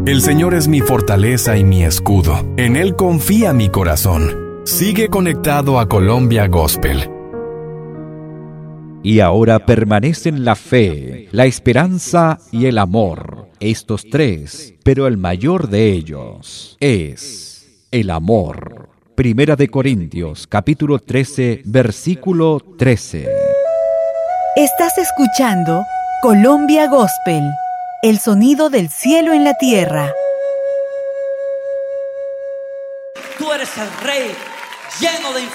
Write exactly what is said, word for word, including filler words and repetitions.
El Señor es mi fortaleza y mi escudo. En Él confía mi corazón. Sigue conectado a Colombia Gospel. Y ahora permanecen la fe, la esperanza y el amor. Estos tres, pero el mayor de ellos es el amor. Primera de Corintios, capítulo trece, versículo trece. Estás escuchando Colombia Gospel, el sonido del cielo en la tierra. Tú eres el Rey, lleno de